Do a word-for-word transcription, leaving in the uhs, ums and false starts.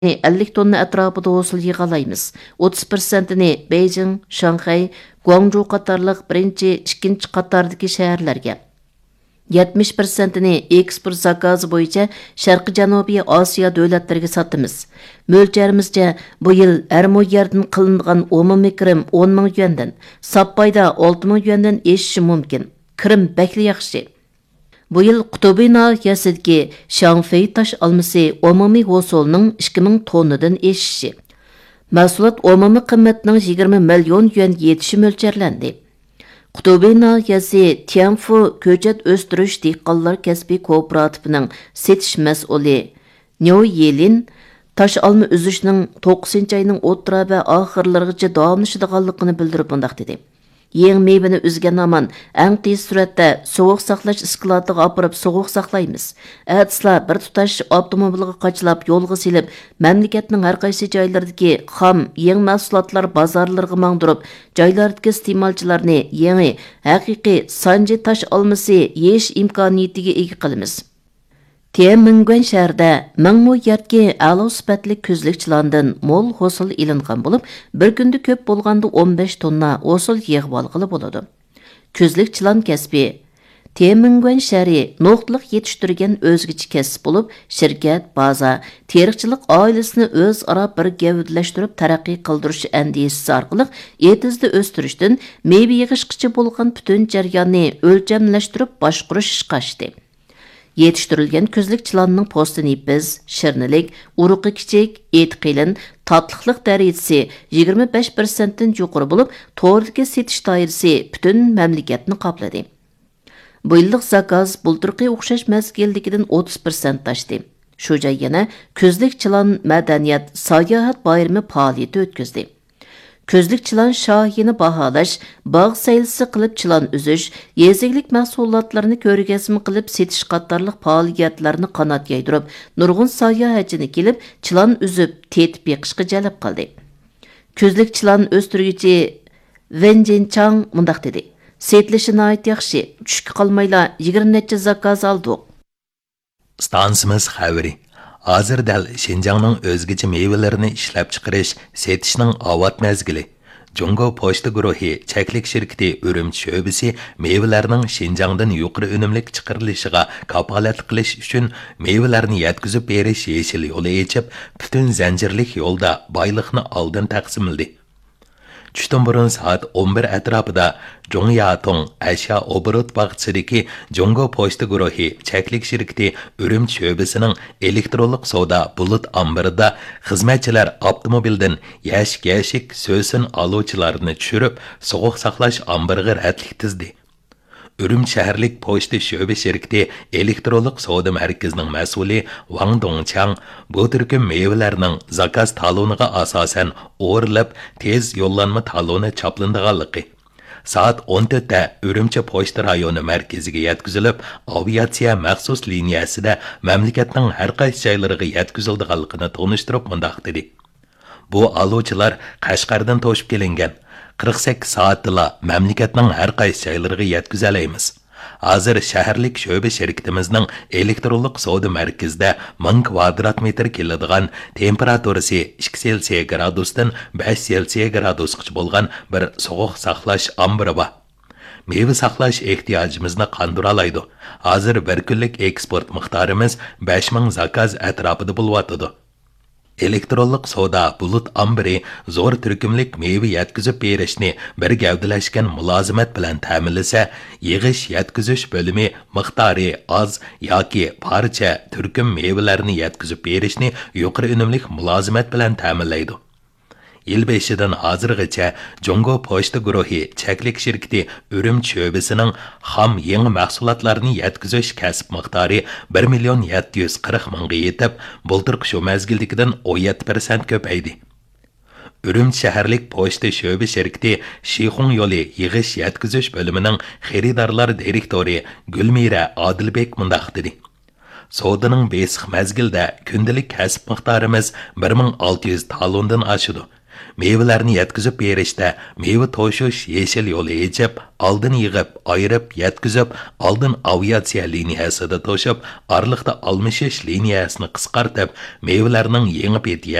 ellik tonna atrofida hosil yig'alaymiz. o'ttiz persentini Beijing, Shanxay, Guangzhou qatorliq birinchi, ikkinchi qatordagi shaharlarga, yetmish persentini eksport zakozi bo'yicha Sharqi Janubiy Osiyo davlatlariga sotamiz. Mo'ljarimizcha bu yil har mo yerdan qilingan umumiy kirim o'n ming yuandan, Sapbayda olti ming yuandan eshishi mumkin. Kirim bakli yaxshi. Bu yil Qutubi nahiyasidagi Shanfei tash olmasi umumiy hosilning ikki ming tonnadan eshishi. Mahsulot umumiy qiymatining yigirma million yuan yetishi mo'ljarlandi. Qutubi nahiyasi Tianfu ko'chat o'stirish dehqonlar kasbiy kooperativining setish mas'uli Niu Yelin tash olma uzishning to'qqizinchi oyning o'rta va oxirlarigacha davomlashadiganligini bildirib bundaq dedi. Yeng meyveni üzgen aman, eng tez suratda soğuq saqlash isklatiga apırıp soğuq saqlaymiz. Әдісla bir tutash avtomobilga qaçılap yolga silip, memleketning har qaysi joylardagi xam, yeng mahsulotlar bozorlarga mangdurib, joylardagi iste'molchilarni yangi, haqiqiy sanji tash olmasi yeyish imkoniyatiga ega qilamiz. Tianmen shahrida ming mo yerga a'lo sifatli ko'zlikchilardan mo'l hosil ilingan bo'lib, bir kunda ko'p bo'lganda o'n besh tonna hosil yig'ib olg'ili bo'ladi. Ko'zlikchilar kasbi Tianmen shahri nuqtliq yetishtirgan o'zgacha kasb bo'lib, shirkat, baza, teriqchilik oilasini o'zaro bir gavdalashtirib taraqqiy qildirish andisasi orqali etizda o'stirishdan meyve yig'ishqicha bo'lgan butun jarayonni o'lchamlashtirib boshqarish ishqashdi. Yetiştirilgen közlükçilarning postini biz, şirnilik, uruqi kichik, et qilin, tatlıqlıq dərəcəsi yigirma besh persentdən yuqori bo'lib, to'g'ridagi setish doirasi butun mamlakatni qopladi. Bu yillik zakaz bulturqi o'xshash mazgildikidan o'ttiz persent tashdi. Shu joy yana közlükçilar madaniyat, sayohat bayrami faoliyati o'tkazdi. Közlükçilan şahini bahalash, bağ saylisi qilib chilan uzish, yeziklik mahsulotlarini ko'rgazma qilib setish qatorliq faoliyatlarni qanot yaydirib, nurg'un sayohatchini kelib chilan uzib, tetib yiqishga jalb qildi. Közlükçilan o'stiruvchi Wen Jinchang mundaq dedi: "Setilishi nihoyat yaxshi, tushga qolmayla yigirma necha zakaz oldik." Stansimiz xabari Hozir dal Şinjanning o'zgacha meyvalarini ishlab chiqarish, setishning avat mezgili. Jungo Pochta guruhi cheklik shirkati Urumchi sho'basi meyvalarning Şinjandan yuqori unumlik chiqarilishiga kafolat qilish uchun meyvalarni yetkazib berish yeshil yo'li ochib, butun zanjirlik yo'lda boyliqni oldin taqsimladi. Tushdan burun soat o'n bir atrofida Jongyatong Asha Obrot bag'chidagi Jungo Pochta guruhi cheklik shirkati Urumchi sho'basining elektronlik savdo bulut ambarida xizmatchilar avtomobildan yashik-yashik so'sin oluvchilarni tushirib, sovuq saqlash ambariga ratlik tizdi. Urumchi shaharlik pochta sho'ba shirkati elektronlik savdo markazining mas'uli Wang Dongchang bu turkum meyvalarning zakaz taloniga asosan o'rilib, tez yo'llanma taloni choplandiganligi. Saat o'n to'rtda Urumchi pochta rayoni markaziga yetkazilib, aviatsiya maxsus liniyasida mamlakatning har qaysi joylariga yetkazilganligini tanishtirib mundaq dedi. Bu oluvchilar Qashqardan to'shib kelingan. qirq sakkiz soatda mamlakatning har qaysi joylariga yetkazalaymiz. Hozir shaharlik sho'ba shirkatimizning elektronlik savdo markazida ming kvadrat metr keladigan temperaturasi ikki selsiya gradusdan besh selsiya gradusgacha bo'lgan bir sovuq saqlash ombiri bor. Meyve saqlash ehtiyojimizni qondiralaydi. Hozir bir kunlik eksport miqdorimiz besh ming zakaz atrofida bo'lyotidi. Elektronlik savdo bulut ambiri zo'r turkumlik meyve yetkazib berishni bir gavdalashgan mulozimat bilan ta'minlasa, yig'ish yetkazish bo'limi miqdori oz yoki parcha turkum meyvelarni yetkazib berishni yuqori unumlik mulozimat bilan ta'minlaydi. Yil beshidan hozirgacha Jungo Pochta guruhi cheklik shirkati Urumchi sho'basining xam yangi mahsulotlarni yetkazish kasb miqdori bir million yetti yuz qirq mingga yetib, bultirqi shu mazgildikidan o'n yetti persent ko'paydi. Urumchi shaharlik pochta sho'ba shirkati Shixung yo'li yig'ish yetkazish bo'limining xaridorlar direktori Gulmira Odilbek mundaq dedi: Savdoning besiq mazgilda kundalik kasb miqdorimiz bir ming olti yuz talondan oshadi. Meyvelerini yetkizip berişte meyve toşuş yeşil yolu içip, aldın yığıp, ayırıp, yetkizip, aldın aviasiya liniyasida toşup, arlıqda almışış liniyasını qısqartıp, meyvelerinin yeni beti